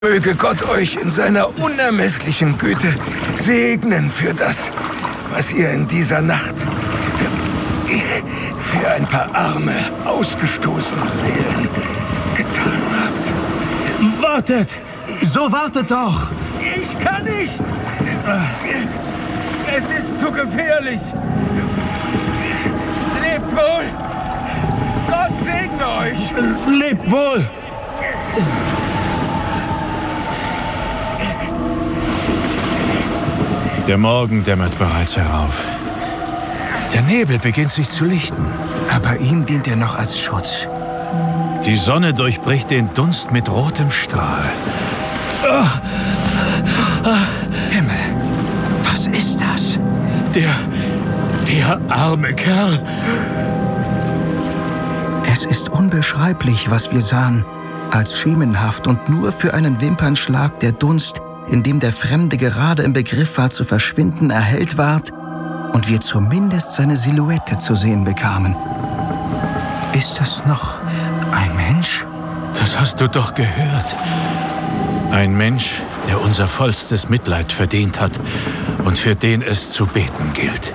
Möge Gott euch in seiner unermesslichen Güte segnen für das, was ihr in dieser Nacht für ein paar arme, ausgestoßene Seelen getan habt. Wartet! So wartet doch! Ich kann nicht! Es ist zu gefährlich! Lebt wohl! Gott segne euch! Lebt wohl! Der Morgen dämmert bereits herauf. Der Nebel beginnt sich zu lichten. Aber ihm dient er noch als Schutz. Die Sonne durchbricht den Dunst mit rotem Strahl. Himmel, was ist das? Der arme Kerl. Es ist unbeschreiblich, was wir sahen, als schemenhaft und nur für einen Wimpernschlag der Dunst, in dem der Fremde gerade im Begriff war zu verschwinden, erhellt ward und wir zumindest seine Silhouette zu sehen bekamen. Ist es noch ein Mensch? Das hast du doch gehört. Ein Mensch, der unser vollstes Mitleid verdient hat und für den es zu beten gilt.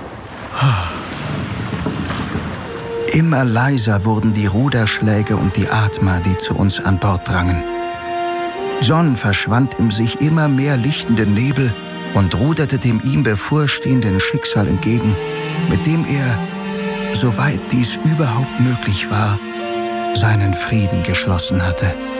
Immer leiser wurden die Ruderschläge und die Atmer, die zu uns an Bord drangen. John verschwand im sich immer mehr lichtenden Nebel und ruderte dem ihm bevorstehenden Schicksal entgegen, mit dem er, soweit dies überhaupt möglich war, seinen Frieden geschlossen hatte.